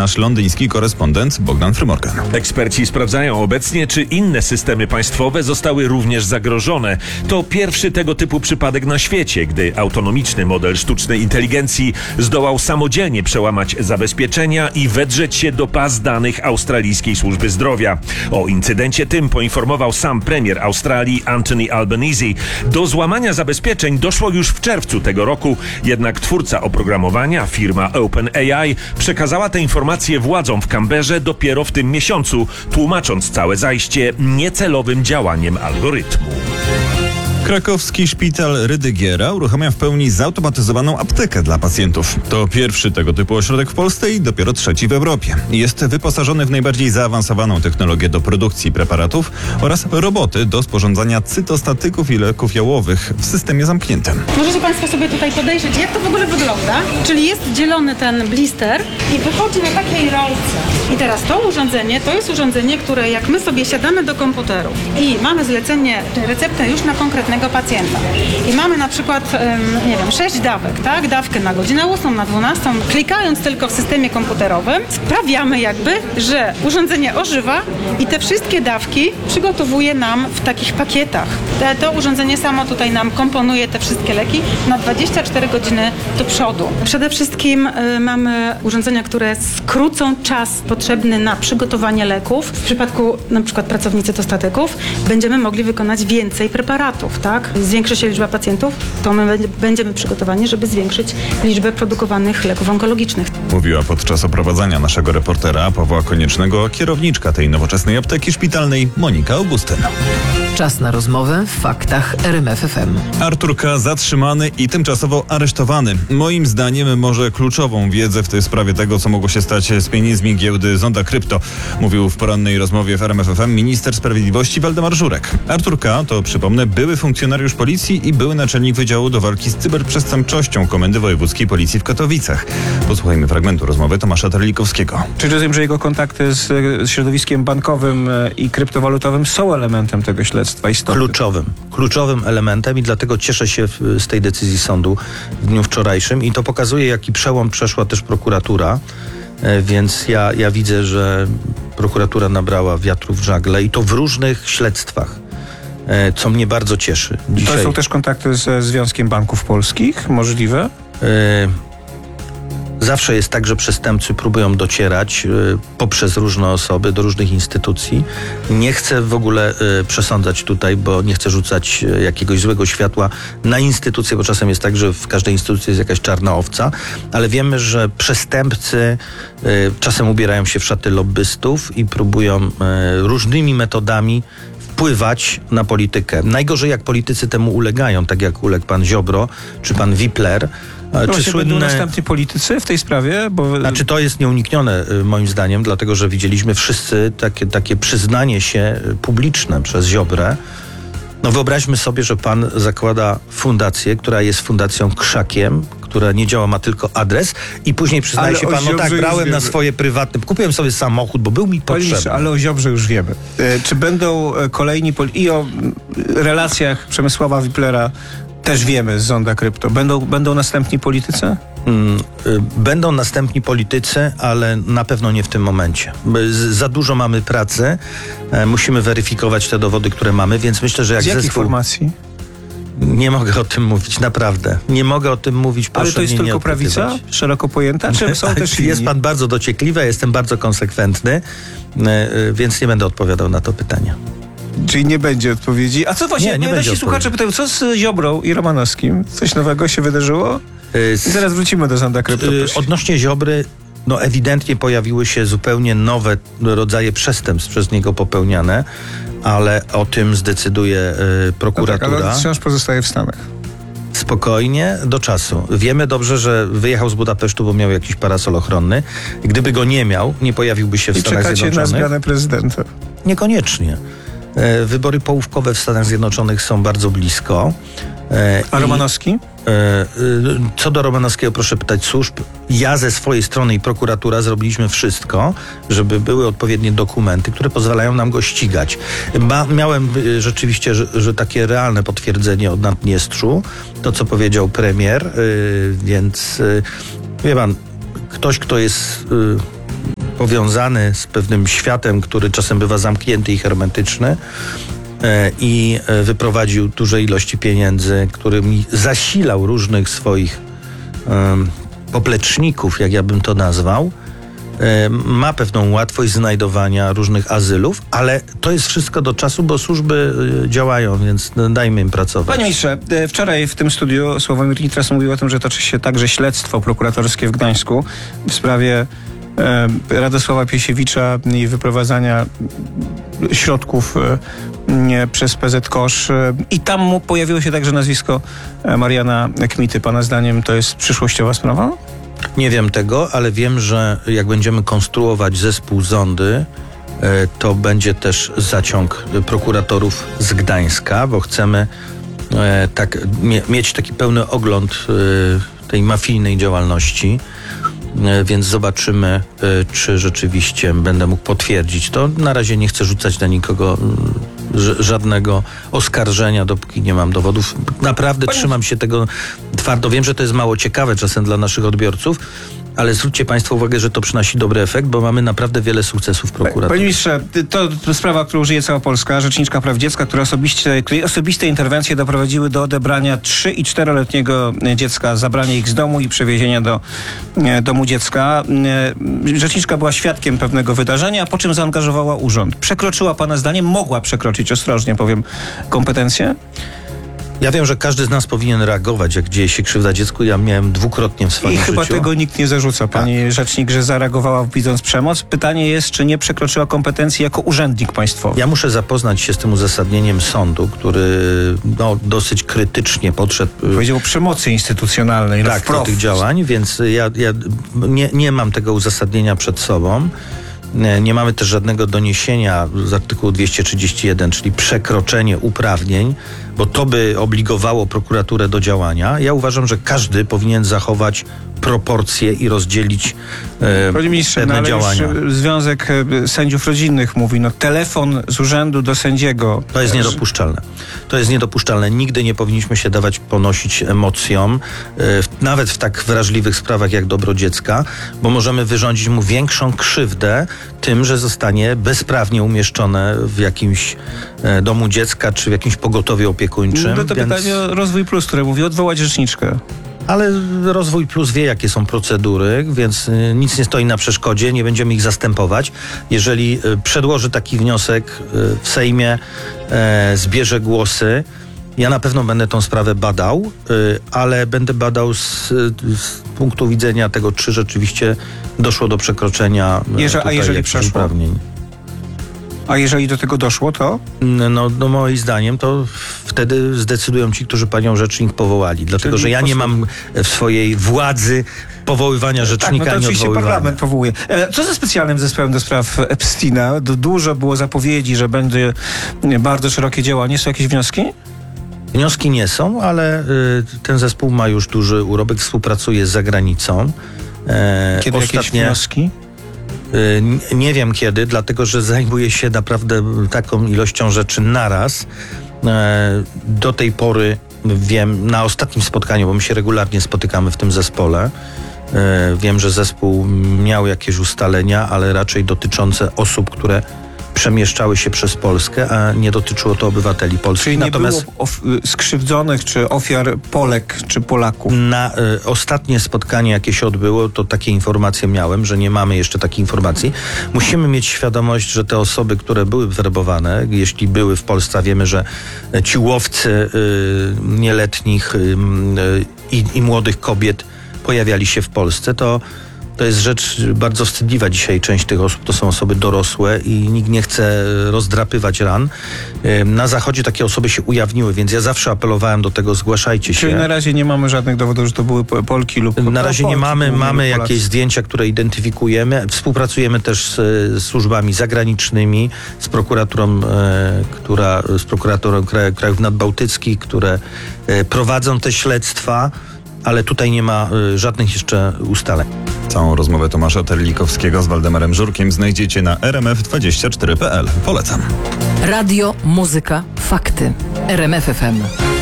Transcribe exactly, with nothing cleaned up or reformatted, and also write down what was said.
nasz londyński korespondent Bogdan Frymorgan. Eksperci sprawdzają obecnie, czy inne systemy państwowe zostały również zagrożone. To pierwszy tego typu przypadek na świecie, gdy autonomiczny model sztucznej inteligencji zdołał samodzielnie przełamać zabezpieczenia i wedrzeć się do baz danych australijskiej służby zdrowia. O incydencie tym poinformował sam premier Australii Anthony Albanese. Do złamania zabezpieczeń doszło już w czerwcu tego roku, jednak twórca oprogramowania, firma OpenAI, przekazała te informacje władzom w Canberrze dopiero w tym miesiącu, tłumacząc całe zajście niecelowym działaniem algorytmu. Krakowski szpital Rydygiera uruchamia w pełni zautomatyzowaną aptekę dla pacjentów. To pierwszy tego typu ośrodek w Polsce i dopiero trzeci w Europie. Jest wyposażony w najbardziej zaawansowaną technologię do produkcji preparatów oraz roboty do sporządzania cytostatyków i leków jałowych w systemie zamkniętym. Możecie Państwo sobie tutaj podejrzeć, jak to w ogóle wygląda. Czyli jest dzielony ten blister i wychodzi na takiej rolce. I teraz to urządzenie, to jest urządzenie, które jak my sobie siadamy do komputeru i mamy zlecenie, receptę już na konkretnego pacjenta i mamy na przykład, nie wiem, sześć dawek, tak? Dawkę na godzinę ósmą, na dwunastą. Klikając tylko w systemie komputerowym, sprawiamy jakby, że urządzenie ożywa i te wszystkie dawki przygotowuje nam w takich pakietach. Te, to urządzenie samo tutaj nam komponuje te wszystkie leki na dwadzieścia cztery godziny do przodu. Przede wszystkim y, mamy urządzenia, które skrócą czas potrzebny na przygotowanie leków. W przypadku na przykład pracownicy cytostatyków będziemy mogli wykonać więcej preparatów, tak? Zwiększy się liczba pacjentów, to my będziemy przygotowani, żeby zwiększyć liczbę produkowanych leków onkologicznych. Mówiła podczas oprowadzania naszego reportera Pawła Koniecznego kierowniczka tej nowoczesnej apteki szpitalnej Monika Augustyn. Czas na rozmowę w faktach R M F F M. Artur K. zatrzymany i tymczasowo aresztowany. Moim zdaniem może kluczową wiedzę w tej sprawie tego, co mogło się stać z pieniędzmi giełdy Zonda Krypto, mówił w porannej rozmowie w R M F F M minister sprawiedliwości Waldemar Żurek. Artur K. to, przypomnę, były funkcjonariusz policji i były naczelnik Wydziału do Walki z Cyberprzestępczością Komendy Wojewódzkiej Policji w Katowicach. Posłuchajmy fragmentu rozmowy Tomasza Terlikowskiego. Czy rozumiem, że jego kontakty z, z środowiskiem bankowym i kryptowalutowym są elementem tego śledztwa istotnym? Kluczowym. Kluczowym elementem i dlatego cieszę się w, z tej decyzji sądu w dniu wczorajszym i to pokazuje, jaki przełom przeszła też prokuratura. E, więc ja, ja widzę, że prokuratura nabrała wiatru w żagle i to w różnych śledztwach, e, co mnie bardzo cieszy. Dzisiaj, to są też kontakty ze Związkiem Banków Polskich możliwe? E, Zawsze jest tak, że przestępcy próbują docierać y, poprzez różne osoby do różnych instytucji. Nie chcę w ogóle y, przesądzać tutaj, bo nie chcę rzucać y, jakiegoś złego światła na instytucje, bo czasem jest tak, że w każdej instytucji jest jakaś czarna owca, ale wiemy, że przestępcy y, czasem ubierają się w szaty lobbystów i próbują y, różnymi metodami wpływać na politykę. Najgorzej, jak politycy temu ulegają, tak jak uległ pan Ziobro czy pan Wipler. No czy słynne... Będą następni politycy w tej sprawie? Bo... Znaczy to jest nieuniknione moim zdaniem, dlatego że widzieliśmy wszyscy takie, takie przyznanie się publiczne przez Ziobrę. No wyobraźmy sobie, że pan zakłada fundację, która jest fundacją krzakiem, która nie działa, ma tylko adres i później przyznaje ale się pan, no tak, brałem na swoje prywatne, kupiłem sobie samochód, bo był mi potrzebny. Ale o Ziobrze już wiemy. E, czy będą kolejni poli- i o relacjach Przemysława Wiplera też wiemy z Zonda Krypto. Będą, będą następni politycy? Mm, y, będą następni politycy, ale na pewno nie w tym momencie. Z, za dużo mamy pracy, e, musimy weryfikować te dowody, które mamy, więc myślę, że jak z jakich zespół... formacji? Nie mogę o tym mówić, naprawdę. Nie mogę o tym mówić, proszę. Ale to jest mnie tylko nie prawica? Szeroko pojęta? Czy są też inni? Jest pan bardzo dociekliwy, ja jestem bardzo konsekwentny, więc nie będę odpowiadał na to pytanie. Czyli nie będzie odpowiedzi. A co właśnie, nie, nie nasi będzie słuchacze pytają, co z Ziobrą i Romanowskim? Coś nowego się wydarzyło? I zaraz wrócimy do Zonda Krypto. Odnośnie Ziobry, no ewidentnie pojawiły się zupełnie nowe rodzaje przestępstw przez niego popełniane, ale o tym zdecyduje y, prokuratura. No tak, ale wciąż pozostaje w Stanach. Spokojnie, do czasu. Wiemy dobrze, że wyjechał z Budapesztu, bo miał jakiś parasol ochronny. Gdyby go nie miał, nie pojawiłby się w I Stanach Zjednoczonych. I czekacie na zmianę prezydenta? Niekoniecznie. Wybory połówkowe w Stanach Zjednoczonych są bardzo blisko. A Romanowski? Co do Romanowskiego, proszę pytać służb. Ja ze swojej strony i prokuratura zrobiliśmy wszystko, żeby były odpowiednie dokumenty, które pozwalają nam go ścigać. Ba, miałem rzeczywiście, że, że takie realne potwierdzenie od Naddniestrzu, to co powiedział premier, więc wie pan, ktoś, kto jest powiązany z pewnym światem, który czasem bywa zamknięty i hermetyczny, i wyprowadził duże ilości pieniędzy, którymi zasilał różnych swoich um, popleczników, jak ja bym to nazwał. Ma pewną łatwość znajdowania różnych azylów, ale to jest wszystko do czasu, bo służby działają, więc dajmy im pracować. Panie ministrze, wczoraj w tym studiu Sławomir Nitras mówił o tym, że toczy się także śledztwo prokuratorskie w Gdańsku w sprawie e, Radosława Piesiewicza i wyprowadzania środków e, przez P Z Kosz. E, I tam mu pojawiło się także nazwisko Mariana Kmity. Pana zdaniem to jest przyszłościowa sprawa? Nie wiem tego, ale wiem, że jak będziemy konstruować zespół Zondy, to będzie też zaciąg prokuratorów z Gdańska, bo chcemy tak mieć taki pełny ogląd tej mafijnej działalności, więc zobaczymy, czy rzeczywiście będę mógł potwierdzić to. Na razie nie chcę rzucać na nikogo żadnego oskarżenia, dopóki nie mam dowodów. Naprawdę trzymam się tego twardo. Wiem, że to jest mało ciekawe czasem dla naszych odbiorców, ale zwróćcie Państwo uwagę, że to przynosi dobry efekt, bo mamy naprawdę wiele sukcesów prokuratorów. Panie ministrze, to, to sprawa, którą żyje cała Polska. Rzeczniczka Praw Dziecka, która osobiście, której osobiste interwencje doprowadziły do odebrania trzy- i czteroletniego dziecka, zabrania ich z domu i przewiezienia do e, domu dziecka. E, rzeczniczka była świadkiem pewnego wydarzenia, po czym zaangażowała urząd. Przekroczyła Pana zdaniem, mogła przekroczyć, ostrożnie powiem, kompetencje? Ja wiem, że każdy z nas powinien reagować, jak dzieje się krzywda dziecku. Ja miałem dwukrotnie w swoim I życiu. chyba tego nikt nie zarzuca, pani tak. rzecznik, że zareagowała widząc przemoc. Pytanie jest, czy nie przekroczyła kompetencji jako urzędnik państwowy? Ja muszę zapoznać się z tym uzasadnieniem sądu, który no, dosyć krytycznie podszedł. Powiedział o przemocy instytucjonalnej. Tak, do tych działań, więc ja, ja nie, nie mam tego uzasadnienia przed sobą. Nie mamy też żadnego doniesienia z artykułu dwieście trzydzieści jeden, czyli przekroczenie uprawnień, bo to by obligowało prokuraturę do działania. Ja uważam, że każdy powinien zachować proporcje i rozdzielić e, Panie ministrze, pewne no, ale działania. Już Związek Sędziów Rodzinnych mówi, no telefon z urzędu do sędziego. To jest niedopuszczalne. To jest niedopuszczalne. Nigdy nie powinniśmy się dawać ponosić emocjom, e, w, nawet w tak wrażliwych sprawach jak dobro dziecka, bo możemy wyrządzić mu większą krzywdę tym, że zostanie bezprawnie umieszczone w jakimś e, domu dziecka czy w jakimś pogotowiu opiekuńczym. No to więc... pytanie o Rozwój Plus, które mówi odwołać rzeczniczkę. Ale Rozwój Plus wie, jakie są procedury, więc y, nic nie stoi na przeszkodzie, nie będziemy ich zastępować. Jeżeli y, przedłoży taki wniosek y, w Sejmie, y, zbierze głosy, ja na pewno będę tą sprawę badał, y, ale będę badał z, z punktu widzenia tego, czy rzeczywiście doszło do przekroczenia y, Jeże, a jeżeli przeszło? uprawnień. A jeżeli do tego doszło, to? No, no moim zdaniem to wtedy zdecydują ci, którzy panią rzecznik powołali. Dlatego, Czyli że ja nie posłów. mam w swojej władzy powoływania rzecznika, tak, no to ani oczywiście odwoływania. parlament powołuje. E, Co ze specjalnym zespołem do spraw Epsteina? Du- Dużo było zapowiedzi, że będzie bardzo szerokie działanie. Są jakieś wnioski? Wnioski nie są, ale y, ten zespół ma już duży urobek, współpracuje z zagranicą. E, Kiedy jakieś ostatnie, wnioski? y, nie wiem kiedy, dlatego że zajmuje się naprawdę taką ilością rzeczy naraz. E, do tej pory wiem, na ostatnim spotkaniu, bo my się regularnie spotykamy w tym zespole, e, wiem, że zespół miał jakieś ustalenia, ale raczej dotyczące osób, które przemieszczały się przez Polskę, a nie dotyczyło to obywateli polskich. Czyli nie Natomiast było of- skrzywdzonych czy ofiar Polek czy Polaków? na y, ostatnie spotkanie, jakie się odbyło, to takie informacje miałem, że nie mamy jeszcze takich informacji. Musimy mieć świadomość, że te osoby, które były werbowane, jeśli były w Polsce, a wiemy, że ci łowcy y, nieletnich y, y, i, i młodych kobiet pojawiali się w Polsce, to To jest rzecz bardzo wstydliwa dzisiaj. Część tych osób to są osoby dorosłe i nikt nie chce rozdrapywać ran. Na Zachodzie takie osoby się ujawniły, więc ja zawsze apelowałem do tego, zgłaszajcie się. Czyli na razie nie mamy żadnych dowodów, że to były Po- Polki lub... Na razie nie Polki, mamy, głównie mamy Polacy. jakieś zdjęcia, które identyfikujemy. Współpracujemy też z, z służbami zagranicznymi, z prokuraturą, e, która, z prokuraturą kraj, krajów nadbałtyckich, które e, prowadzą te śledztwa, ale tutaj nie ma e, żadnych jeszcze ustaleń. Całą rozmowę Tomasza Terlikowskiego z Waldemarem Żurkiem znajdziecie na r m f dwadzieścia cztery kropka p l. Polecam. Radio, muzyka, fakty. R M F F M.